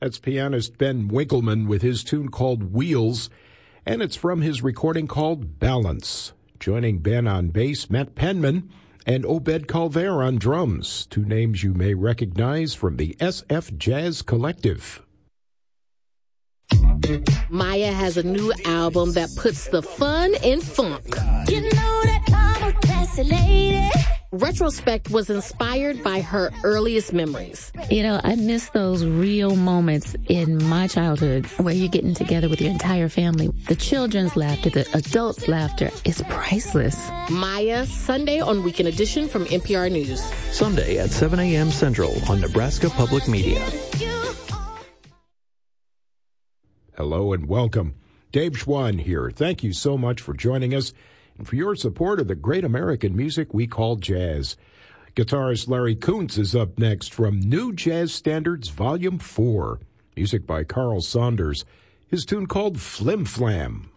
That's pianist Ben Winkleman with his tune called Wheels, and it's from his recording called Balance. Joining Ben on bass, Matt Penman, and Obed Calver on drums, two names you may recognize from the SF Jazz Collective. Maya has a new album that puts the fun in funk. You know that I'm a classy lady. Retrospect was inspired by her earliest memories. I miss those real moments in my childhood where you're getting together with your entire family. The children's laughter, the adults' laughter is priceless. Maya, Sunday on Weekend Edition from NPR News. Sunday at 7 a.m. Central on Nebraska Public Media. Hello and welcome. Dave Schwann here. Thank you so much for joining us and for your support of the great American music we call jazz. Guitarist Larry Kuntz is up next from New Jazz Standards Volume 4. Music by Carl Saunders. His tune called Flim Flam.